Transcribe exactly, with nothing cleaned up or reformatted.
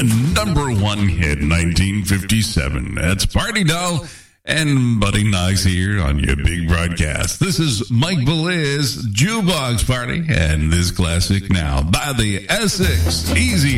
number one hit, nineteen fifty-seven. That's Party Doll and Buddy Knox here on your big broadcast. This is Mike Beliz Jukebox Party, and this classic now by the Essex Easy